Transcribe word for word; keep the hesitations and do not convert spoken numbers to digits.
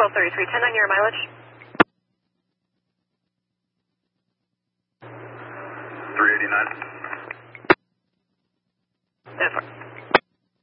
twelve thirty-three ten on your mileage. three eighty-nine.